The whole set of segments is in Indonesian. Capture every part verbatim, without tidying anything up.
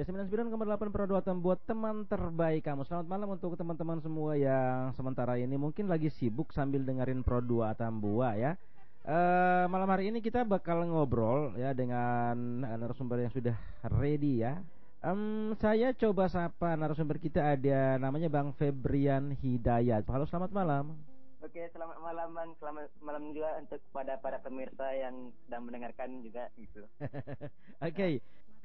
Ya sembilan puluh sembilan koma delapan Produa buat teman terbaik kamu. Selamat malam untuk teman-teman semua yang sementara ini mungkin lagi sibuk sambil dengerin Produa Tambua ya. Eh malam hari ini kita bakal ngobrol ya dengan narasumber yang sudah ready ya. Em, saya coba sapa narasumber kita, ada namanya Bang Febrian Hidayat. Halo, selamat malam. Oke, selamat malam Bang. Selamat malam juga untuk pada para pemirsa yang sedang mendengarkan juga gitu. Oke, Nah, okay.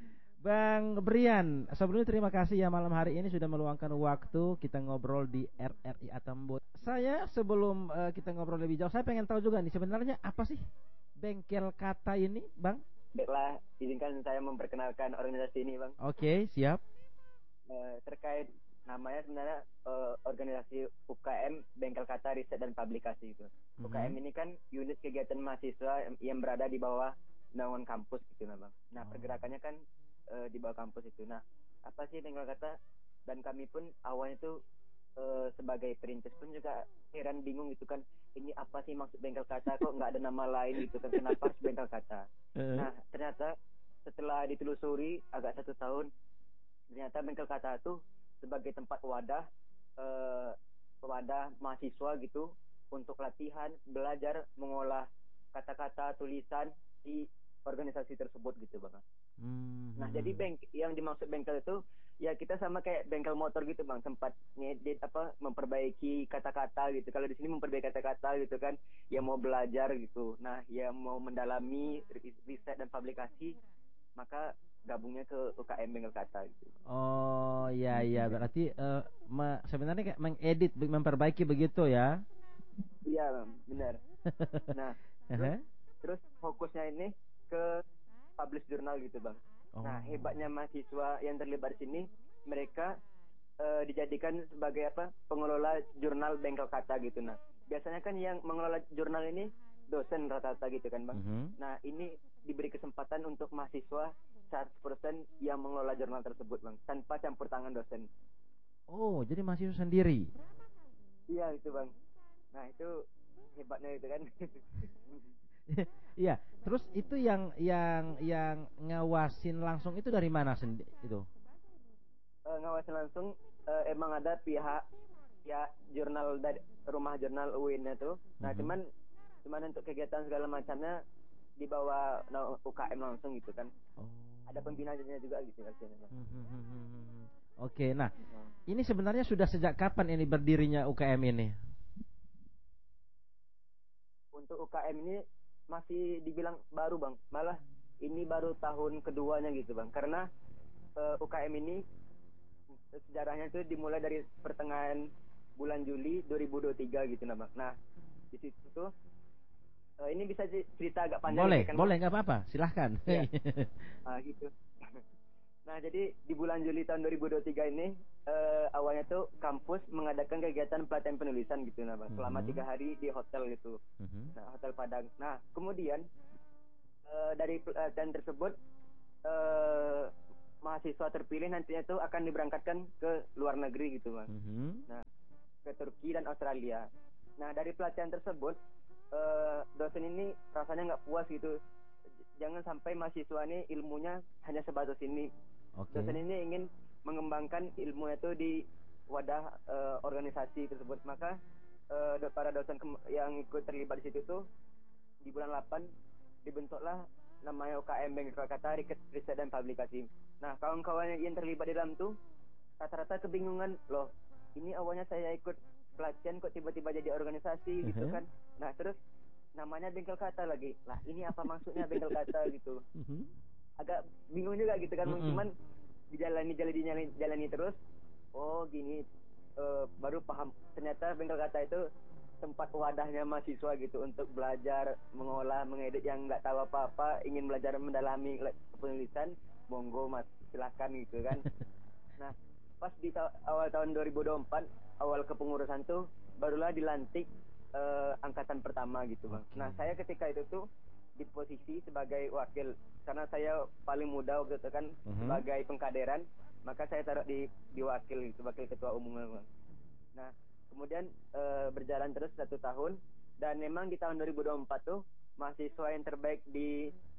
Bang Brian, sebelumnya terima kasih ya malam hari ini sudah meluangkan waktu kita ngobrol di R R I Atambua. Saya sebelum uh, kita ngobrol lebih jauh, saya pengen tahu juga nih sebenarnya apa sih bengkel kata ini, Bang? baiklah, izinkan saya memperkenalkan organisasi ini, Bang. Oke, okay, siap. Uh, terkait namanya sebenarnya uh, organisasi U K M Bengkel Kata Riset dan Publikasi itu. Mm-hmm. U K M ini kan unit kegiatan mahasiswa yang berada di bawah naungan kampus gitu, Bang. Nah, oh. pergerakannya kan uh, di bawah kampus itu. Nah, apa sih Bengkel Kata? Dan kami pun awalnya tuh uh, sebagai perintis pun juga heran bingung gitu kan, ini apa sih maksud Bengkel Kata, kok nggak ada nama lain gitu kan, kenapa harus Bengkel Kata? Uh. Nah, ternyata setelah ditelusuri agak satu tahun, ternyata Bengkel Kata itu sebagai tempat wadah uh, wadah mahasiswa gitu untuk latihan belajar mengolah kata-kata tulisan di organisasi tersebut gitu, Bang. Hmm. Nah, jadi bengkel yang dimaksud bengkel itu ya kita sama kayak bengkel motor gitu, Bang, tempat ngedit apa memperbaiki kata-kata gitu. Kalau di sini memperbaiki kata-kata gitu kan, ya mau belajar gitu. Nah, ya mau mendalami riset dan publikasi, maka gabungnya ke U K M Bengkel Kata gitu. Oh iya iya, berarti uh, me, sebenarnya kayak mengedit, memperbaiki begitu ya? Iya, benar. Nah, terus, terus fokusnya ini ke publish jurnal gitu, Bang. Oh. Nah, hebatnya mahasiswa yang terlibat di sini, mereka uh, dijadikan sebagai apa? Pengelola jurnal Bengkel Kata gitu. Nah, biasanya kan yang mengelola jurnal ini dosen rata-rata gitu kan, Bang. Mm-hmm. Nah, ini diberi kesempatan untuk mahasiswa seratus persen yang mengelola jurnal tersebut, Bang, tanpa campur tangan dosen. Oh, jadi mahasiswa sendiri? Iya, itu, Bang. Nah, itu hebatnya itu kan. Iya, terus itu yang yang yang ngawasin langsung itu dari mana sendiri itu? Uh, ngawasin langsung uh, emang ada pihak ya jurnal dari rumah jurnal U I N itu. Nah, mm-hmm. cuman cuman untuk kegiatan segala macamnya di bawah no, U K M langsung gitu kan. Oh. Ada pembinaannya juga gitu kan. Mm-hmm. Oke, nah hmm. ini sebenarnya sudah sejak kapan ini berdirinya U K M ini? Untuk U K M ini masih dibilang baru, Bang. Malah ini baru tahun keduanya gitu, Bang. Karena uh, U K M ini sejarahnya itu dimulai dari pertengahan bulan Juli dua ribu dua puluh tiga gitu, nah, Bang. Nah, di situ tuh uh, ini bisa cerita agak panjang. Boleh, kan, boleh, nggak apa-apa, silahkan. Iya. Nah, gitu. Nah, jadi di bulan Juli tahun dua ribu dua puluh tiga ini uh, awalnya tuh kampus mengadakan kegiatan pelatihan penulisan gitu, nah, Bang, selama tiga mm-hmm. hari di hotel gitu, mm-hmm. nah, Hotel Padang. Nah, kemudian uh, dari pelatihan tersebut uh, mahasiswa terpilih nantinya tuh akan diberangkatkan ke luar negeri gitu, Bang. Mm-hmm. Nah, ke Turki dan Australia. Nah, dari pelatihan tersebut uh, dosen ini rasanya nggak puas gitu. Jangan sampai mahasiswa ini ilmunya hanya sebatas ini. Okay. Dosen ini ingin mengembangkan ilmunya itu di wadah uh, organisasi tersebut. Maka uh, para dosen yang ikut terlibat di situ tuh di bulan delapan dibentuklah namanya U K M Bengkel Kata Riset dan Publikasi. Nah, kawan-kawan yang terlibat di dalam tuh rata-rata kebingungan, loh, ini awalnya saya ikut pelatihan kok tiba-tiba jadi organisasi uh-huh. gitu kan. Nah, terus namanya Bengkel Kata lagi. Lah, ini apa maksudnya Bengkel Kata gitu. Uh-huh. Agak bingung juga gitu kan, uh-huh. cuman dijalani jalani jalani, jalani terus. Oh, gini uh, baru paham ternyata Bengkel Kata itu tempat wadahnya mahasiswa gitu untuk belajar mengolah, mengedit yang nggak tahu apa-apa, ingin belajar mendalami penulisan, monggo Mas, silahkan gitu kan. Nah, pas di ta- awal tahun dua ribu dua puluh empat, awal kepengurusan tuh barulah dilantik uh, angkatan pertama gitu, Bang. Okay. Nah, saya ketika itu tuh di posisi sebagai wakil, karena saya paling muda waktu itu kan, uh-huh. sebagai pengkaderan, maka saya taruh di di wakil gitu, wakil ketua umum, Bang. Nah, kemudian e, berjalan terus satu tahun, dan memang di tahun dua ribu dua puluh empat tuh mahasiswa yang terbaik di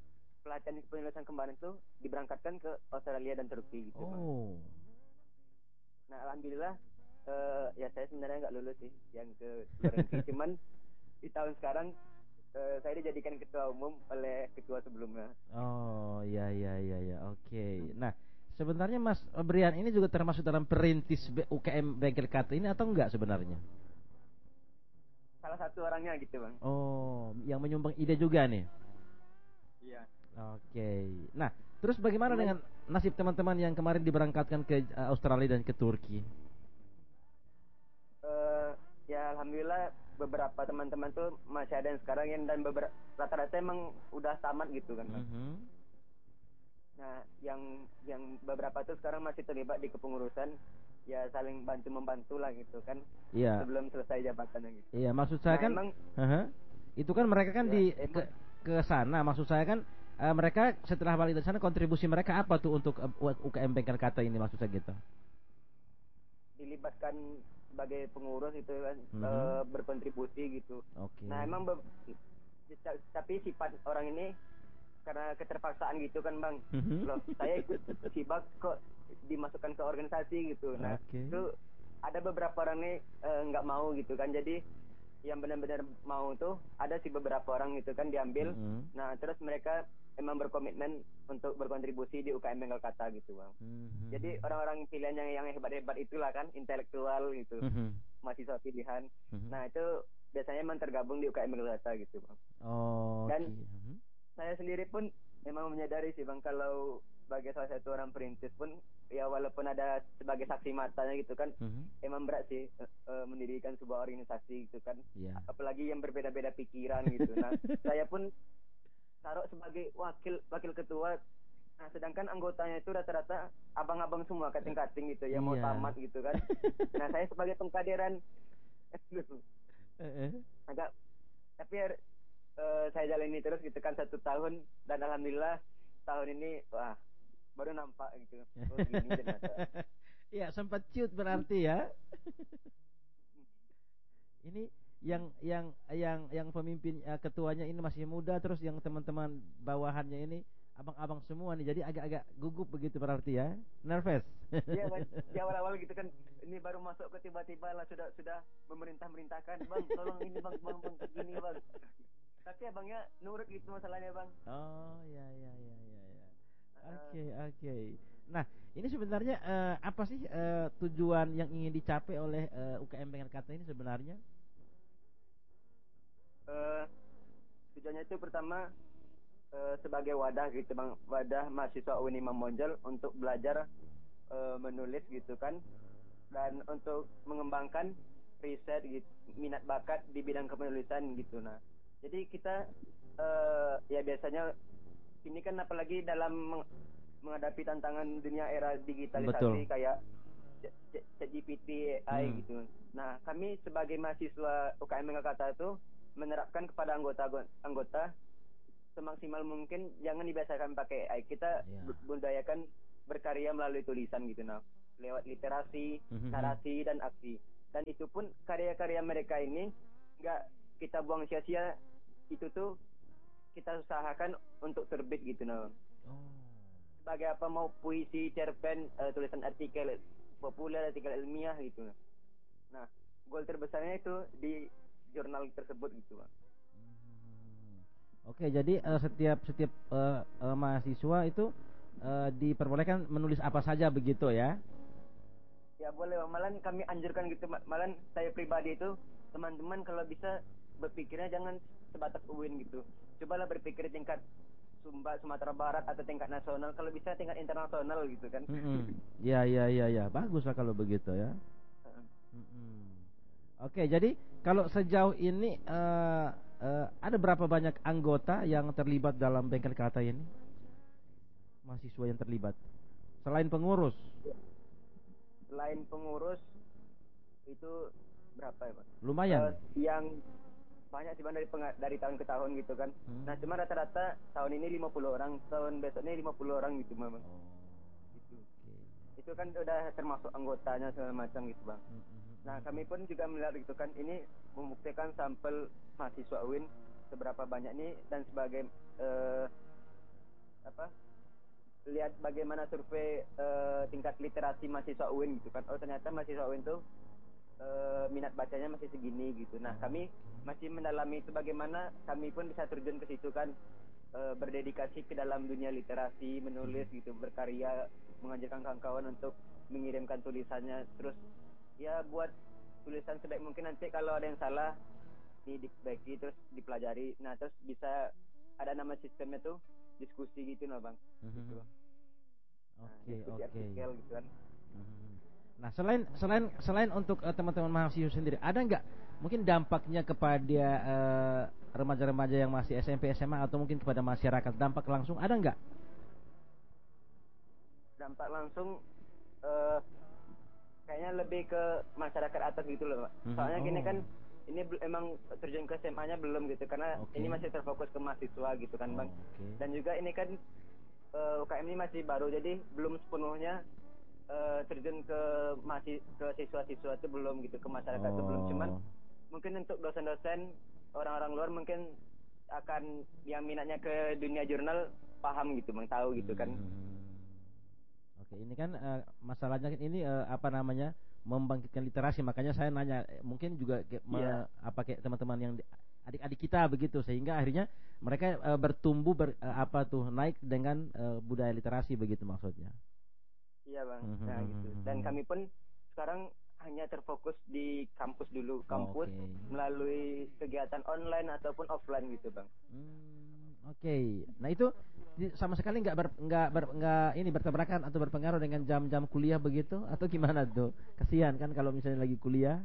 pelatihan penulisan kemarin tuh diberangkatkan ke Australia dan Turki gitu, Bang. Oh. Nah, alhamdulillah uh, ya saya sebenarnya nggak lulus sih yang ke luar negeri. Cuman di tahun sekarang uh, saya dijadikan ketua umum oleh ketua sebelumnya. Oh, ya ya ya ya. Oke. Okay. Nah, sebenarnya Mas Brian ini juga termasuk dalam perintis U K M Bengkel Kata ini atau enggak sebenarnya? Salah satu orangnya gitu, Bang. Oh, yang menyumbang ide juga nih. Iya. Oke. Okay. Nah, terus bagaimana Cuman, dengan nasib teman-teman yang kemarin diberangkatkan ke uh, Australia dan ke Turki? Uh, ya alhamdulillah beberapa teman-teman tuh masih ada yang sekarang yang dan beberapa rata-rata emang udah tamat gitu kan, Bang. Mm-hmm. Nah, yang yang beberapa tuh sekarang masih terlibat di kepengurusan, ya saling bantu membantu lah gitu kan. Iya. Sebelum selesai jabatannya gitu. Iya, maksud saya nah, kan, emang, uh-huh, itu kan mereka kan ya, di ke emang ke sana. Maksud saya kan uh, mereka setelah balik dari sana kontribusi mereka apa tuh untuk uh, U K M Bengkel Kata ini, maksud saya gitu. dilibatkan sebagai pengurus itu kan, Mm-hmm. uh, berkontribusi gitu. Oke. Nah, emang be- tapi sifat orang ini karena keterpaksaan gitu kan, Bang. Mm-hmm. Loh, saya ikut sibak kok dimasukkan ke organisasi gitu. Nah, Okay. itu ada beberapa orang nih nggak uh, mau gitu kan. Jadi yang benar-benar mau tuh ada sih beberapa orang gitu kan diambil. Mm-hmm. Nah, terus mereka emang berkomitmen untuk berkontribusi di U K M Bengkel Kata gitu, Bang. Mm-hmm. Jadi orang-orang pilihan yang yang hebat-hebat itulah kan, intelektual gitu. Mm-hmm. Mahasiswa pilihan. Mm-hmm. Nah, itu biasanya emang tergabung di U K M Bengkel Kata gitu, Bang. Oh, dan okay. Mm-hmm. Saya sendiri pun memang menyadari sih, Bang, kalau sebagai salah satu orang perintis pun ya walaupun ada sebagai saksi matanya gitu kan, mm-hmm, emang berat sih uh, mendirikan sebuah organisasi gitu kan, yeah, apalagi yang berbeda-beda pikiran gitu. Nah, saya pun taruh sebagai wakil wakil ketua. Nah, sedangkan anggotanya itu rata-rata abang-abang semua, kating-kating gitu, yang yeah, mau tamat gitu kan. Nah, saya sebagai pengkaderan agak, tapi uh, saya jalani terus gitu kan satu tahun, dan alhamdulillah tahun ini wah baru nampak gitu. Oh, gini ternyata. Ya, sempat ciut berarti ya. Ini yang yang yang yang pemimpin uh, ketuanya ini masih muda, terus yang teman-teman bawahannya ini abang-abang semua nih, jadi agak-agak gugup begitu berarti ya, nervous. Iya, Bang, di awal-awal gitu kan, ini baru masuk ke tiba-tiba lah sudah sudah memerintah-merintahkan, Bang, tolong ini Bang, Bang, Bang, gini Bang. Tapi abangnya nurut gitu masalahnya, Bang. Oh, ya ya ya ya ya. Oke, okay, oke. Okay. Nah, ini sebenarnya uh, apa sih uh, tujuan yang ingin dicapai oleh uh, U K M Bengkel Kata ini sebenarnya? Uh, tujuannya itu pertama uh, sebagai wadah gitu, Bang, wadah mahasiswa U N I Imam Bonjol untuk belajar uh, menulis gitu kan, dan untuk mengembangkan riset gitu, minat bakat di bidang kepenulisan gitu. Nah, jadi kita uh, ya biasanya ini kan apalagi dalam meng- menghadapi tantangan dunia era digitalisasi. Betul. Kayak ChatGPT, A I hmm. gitu. Nah, kami sebagai mahasiswa U K M Bengkel Kata itu menerapkan kepada anggota anggota semaksimal mungkin jangan dibiasakan pakai A I. Kita yeah. budayakan berkarya melalui tulisan gitu, nah, lewat literasi, mm-hmm. narasi dan aksi. Dan itu pun karya-karya mereka ini nggak kita buang sia-sia, itu tuh kita usahakan untuk terbit gitu, nah. Oh. Sebagai apa, mau puisi, cerpen, uh, tulisan artikel populer, artikel ilmiah gitu. Nah, goal terbesarnya itu di jurnal tersebut gitu, Bang. Hmm. Oke, jadi uh, setiap setiap uh, uh, mahasiswa itu uh, diperbolehkan menulis apa saja begitu ya? Ya boleh, malah kami anjurkan gitu, malah saya pribadi itu teman-teman kalau bisa berpikirnya jangan sebatas U I N gitu. Cobalah berpikir tingkat Sumba, Sumatera Barat atau tingkat nasional, kalau bisa tingkat internasional gitu kan. Mm-hmm. Ya ya ya ya, bagus lah kalau begitu ya. Mm-hmm. Oke, jadi kalau sejauh ini uh, uh, ada berapa banyak anggota yang terlibat dalam Bengkel Kata ini? Mahasiswa yang terlibat selain pengurus? Selain pengurus itu berapa ya, Pak? Lumayan. Uh, yang banyak sih, Bang, dari peng- dari tahun ke tahun gitu kan. Hmm. Nah, cuma rata-rata tahun ini lima puluh orang, tahun besoknya lima puluh orang gitu, Bang. Oh. Gitu. Okay. Itu kan udah termasuk anggotanya segala macam gitu, Bang. Hmm. Nah, kami pun juga melihat gitu kan, ini membuktikan sampel mahasiswa U I N seberapa banyak nih, dan sebagai uh, apa lihat bagaimana survei uh, tingkat literasi mahasiswa U I N gitu kan. Oh ternyata mahasiswa U I N tuh uh, minat bacanya masih segini gitu. Nah kami masih mendalami itu bagaimana kami pun bisa terjun ke situ kan, uh, berdedikasi ke dalam dunia literasi, menulis gitu, berkarya, mengajarkan kawan-kawan untuk mengirimkan tulisannya, terus ya buat tulisan sebaik mungkin, nanti kalau ada yang salah diperbaiki terus dipelajari. Nah terus bisa ada nama sistemnya tuh diskusi gitu nah bang. Gitu. Oke nah, oke. Artikel gitu kan. Nah selain selain selain untuk uh, teman-teman mahasiswa sendiri, ada nggak mungkin dampaknya kepada uh, remaja-remaja yang masih S M P S M A atau mungkin kepada masyarakat, dampak langsung ada nggak? Dampak langsung uh, kayaknya lebih ke masyarakat atas gitu loh Pak. Soalnya oh. gini kan ini emang terjun ke S M A-nya belum gitu, karena okay. ini masih terfokus ke mahasiswa gitu kan bang. Oh, okay. Dan juga ini kan uh, U K M ini masih baru, jadi belum sepenuhnya uh, terjun ke masih ke siswa-siswa itu belum gitu, ke masyarakat itu oh. belum. Cuman mungkin untuk dosen-dosen orang-orang luar mungkin akan yang minatnya ke dunia jurnal paham gitu, bang, tahu gitu kan. Hmm. Oke, ini kan uh, masalahnya ini uh, apa namanya? Membangkitkan literasi, makanya saya nanya, mungkin juga kayak yeah. me, apa kayak teman-teman yang adik-adik kita begitu, sehingga akhirnya mereka uh, bertumbuh ber, uh, apa tuh naik dengan uh, budaya literasi begitu maksudnya. Iya bang, nah gitu. Dan kami pun sekarang hanya terfokus di kampus dulu, kampus okay. melalui kegiatan online ataupun offline gitu bang. Hmm, Oke, okay. Nah itu sama sekali nggak ber, nggak ber, nggak ini bertabrakan atau berpengaruh dengan jam-jam kuliah begitu atau gimana tuh? Kasihan kan kalau misalnya lagi kuliah.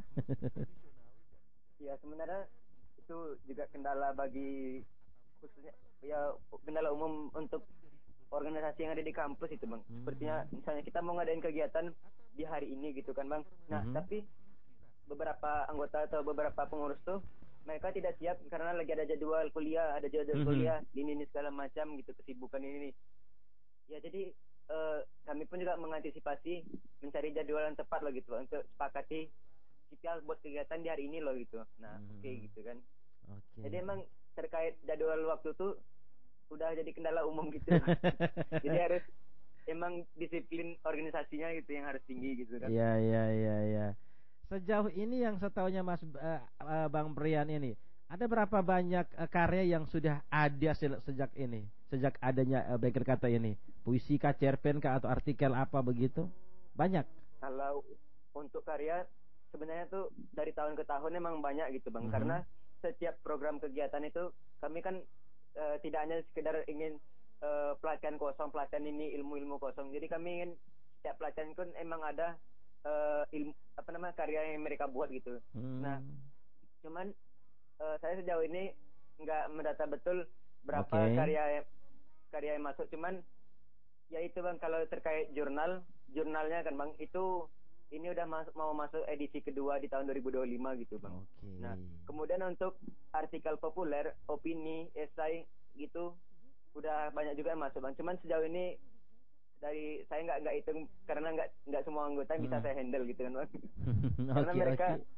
Ya sebenarnya itu juga kendala bagi khususnya ya kendala umum untuk organisasi yang ada di kampus itu bang. Hmm. Sepertinya misalnya kita mau ngadain kegiatan di hari ini gitu kan bang. Nah hmm. tapi beberapa anggota atau beberapa pengurus tuh mereka tidak siap karena lagi ada jadwal kuliah, ada jadwal mm-hmm. kuliah, ini, ini segala macam gitu, kesibukan ini. Ya jadi eh, kami pun juga mengantisipasi, mencari jadwal yang tepat loh gitu, untuk sepakati kita buat kegiatan di hari ini loh gitu. Nah mm-hmm. oke okay, gitu kan. Okay. Jadi emang terkait jadwal waktu tuh udah jadi kendala umum gitu. Jadi harus emang disiplin organisasinya gitu yang harus tinggi gitu kan. Iya iya iya iya. Sejauh ini yang setahunya Mas uh, uh, Bang Brian ini, ada berapa banyak uh, karya yang sudah ada sejak ini, sejak adanya uh, Baker Kata ini? Puisi kah, cerpen kah, atau artikel apa begitu? Banyak. Kalau untuk karya sebenarnya tuh dari tahun ke tahun emang banyak gitu bang, mm-hmm. karena setiap program kegiatan itu kami kan uh, tidak hanya sekedar ingin uh, pelatihan kosong, pelatihan ini ilmu-ilmu kosong. Jadi kami ingin setiap pelatihan kan emang ada Uh, ilmu apa namanya karya yang mereka buat gitu. Hmm. Nah, cuman uh, saya sejauh ini nggak mendata betul berapa okay. karya karya yang masuk. Cuman ya itu bang, kalau terkait jurnal, jurnalnya kan bang itu ini udah mas- mau masuk edisi kedua di tahun dua ribu dua puluh lima gitu bang. Okay. Nah, kemudian untuk artikel populer, opini, esai gitu udah banyak juga yang masuk bang. Cuman sejauh ini dari saya nggak nggak hitung karena nggak nggak semua anggota hmm. bisa saya handle gitu kan bang. Karena okay, mereka okay.